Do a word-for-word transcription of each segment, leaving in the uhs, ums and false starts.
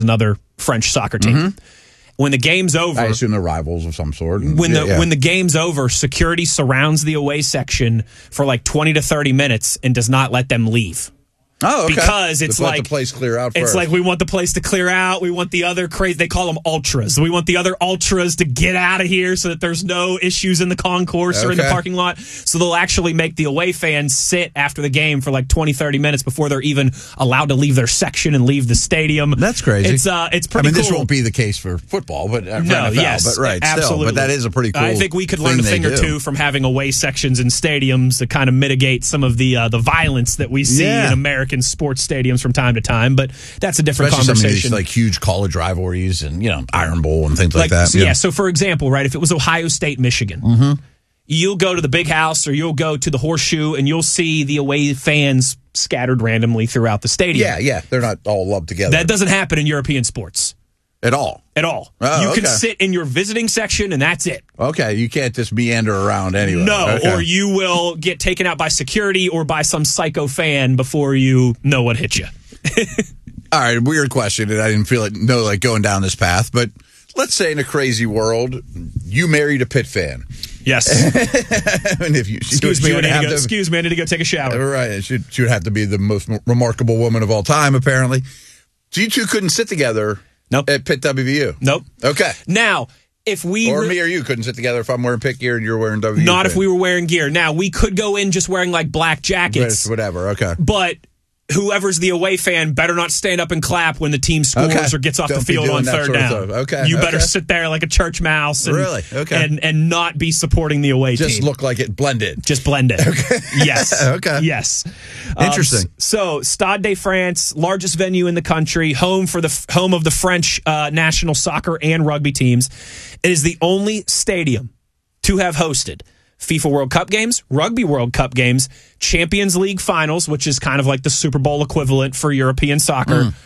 another French soccer team. Mm-hmm. When the game's over, I assume they're rivals of some sort. When the yeah. when the game's over, security surrounds the away section for like twenty to thirty minutes and does not let them leave. Oh, okay. Because it's Let's like let the place clear out first. It's like we want the place to clear out. We want the other crazy. They call them ultras. We want the other ultras to get out of here so that there's no issues in the concourse okay. or in the parking lot. So they'll actually make the away fans sit after the game for like twenty, thirty minutes before they're even allowed to leave their section and leave the stadium. That's crazy. It's uh, it's pretty. I mean, cool. This won't be the case for football, but uh, for no, N F L, yes, but right, absolutely. Still, but that is a pretty cool. I think we could learn a thing or do. two from having away sections in stadiums to kind of mitigate some of the uh, the violence that we see yeah. in American sports stadiums from time to time, but that's a different Especially conversation. Some of these, like huge college rivalries and you know Iron Bowl and things like, like that. So, yeah. yeah. So for example, right, if it was Ohio State, Michigan, mm-hmm. you'll go to the Big House or you'll go to the Horseshoe and you'll see the away fans scattered randomly throughout the stadium. Yeah, yeah, they're not all lumped together. That doesn't happen in European sports. At all? At all. Oh, you okay. can sit in your visiting section and that's it. Okay, you can't just meander around anyway. No, okay. or you will get taken out by security or by some psycho fan before you know what hit you. All right, weird question, and I didn't feel it, no, like going down this path, but let's say in a crazy world, you married a Pitt fan. Yes. and if you, excuse, she, me, she I need to go, to, excuse me, I need to go take a shower. Right, she, she would have to be the most remarkable woman of all time, apparently. So you two couldn't sit together nope. at Pitt W V U? Nope. Okay. Now, if we or were, me or you couldn't sit together if I'm wearing Pitt gear and you're wearing W V U. Not fan. if we were wearing gear. Now, we could go in just wearing like black jackets. Whatever, okay. But whoever's the away fan better not stand up and clap when the team scores okay. or gets off Don't the field on third down. Okay. You okay. better sit there like a church mouse and, really? okay. and, and not be supporting the away Just team. Just look like it blended. Just blend it. Okay. Yes. okay. Yes. Interesting. Um, so, Stade de France, largest venue in the country, home for the home of the French uh, national soccer and rugby teams. It is the only stadium to have hosted FIFA World Cup games, Rugby World Cup games, Champions League finals, which is kind of like the Super Bowl equivalent for European soccer, mm.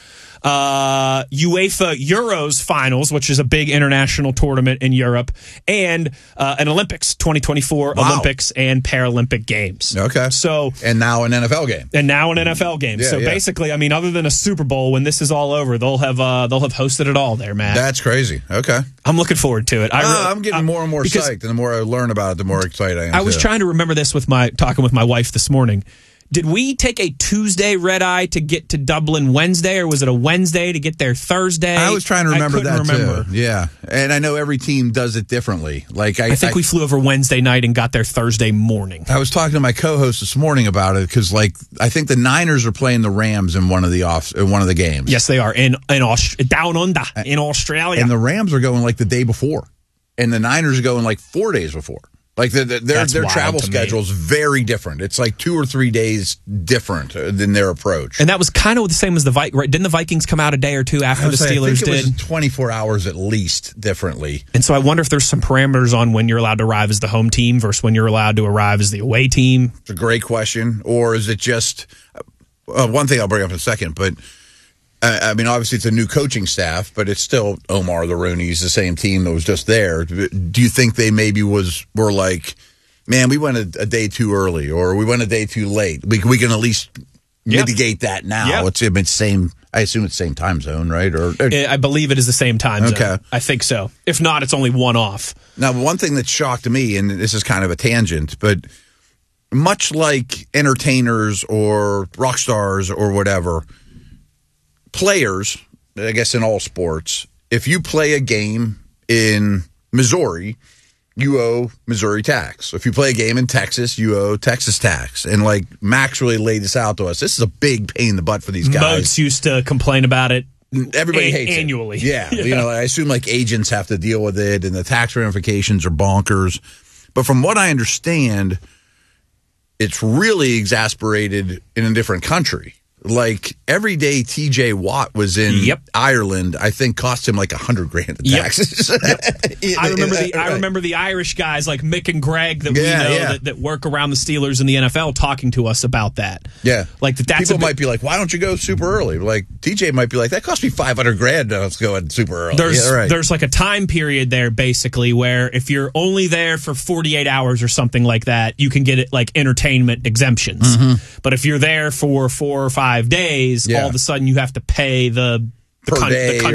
uh, UEFA Euros finals, which is a big international tournament in Europe, and uh, an Olympics, twenty twenty-four wow. Olympics and Paralympic games. Okay. So and now an N F L game. And now an N F L game. Yeah, so yeah. basically, I mean, other than a Super Bowl, when this is all over, they'll have uh, they'll have hosted it all there, Matt. That's crazy. Okay. I'm looking forward to it. I uh, really, I'm getting I, more and more psyched, and the more I learn about it, the more excited I am. I was too. trying to remember this with my talking with my wife this morning. Did we take a Tuesday red eye to get to Dublin Wednesday, or was it a Wednesday to get there Thursday? I was trying to remember that remember. too. Yeah, and I know every team does it differently. Like I, I think I, we flew over Wednesday night and got there Thursday morning. I was talking to my co-host this morning about it because, like, I think the Niners are playing the Rams in one of the off in one of the games. Yes, they are in in Aust- down under in Australia, and the Rams are going like the day before, and the Niners are going like four days before. Like the, the, their That's their wild travel to schedule is very different. It's like two or three days different than their approach. And that was kind of the same as the Vikings. Right? Didn't the Vikings come out a day or two after the say, Steelers I think it did? was twenty-four hours at least differently. And so I wonder if there's some parameters on when you're allowed to arrive as the home team versus when you're allowed to arrive as the away team. It's a great question. Or is it just uh, one thing I'll bring up in a second, but I mean, obviously it's a new coaching staff, but it's still Omar the Rooney's the same team that was just there. Do you think they maybe was were like, man, we went a, a day too early, or we went a day too late? We we can at least yep. mitigate that now. Yep. It's it's same. I assume it's the same time zone, right? Or, or I believe it is the same time zone. Okay. I think so. If not, it's only one off. Now, one thing that shocked me, and this is kind of a tangent, but much like entertainers or rock stars or whatever, players, I guess in all sports, if you play a game in Missouri, you owe Missouri tax. If you play a game in Texas, you owe Texas tax. And like Max really laid this out to us. This is a big pain in the butt for these guys. Moats used to complain about it. Everybody a- hates annually. it. Yeah, yeah. You know, I assume like agents have to deal with it, and the tax ramifications are bonkers. But from what I understand, it's really exasperated in a different country. Like every day T J Watt was in yep. Ireland, I think cost him like a hundred grand in taxes. Yep. Yep. I remember the I remember the Irish guys like Mick and Greg that yeah, we know yeah. that, that work around the Steelers in the N F L talking to us about that. Yeah, like that. That's people a bit, might be like, "Why don't you go super early?" Like T J might be like, "That cost me five hundred grand. Let's go in super early." There's yeah, right. there's like a time period there basically where if you're only there for forty-eight hours or something like that, you can get it like entertainment exemptions. Mm-hmm. But if you're there for four or five days, yeah. all of a sudden you have to pay the per con- day the country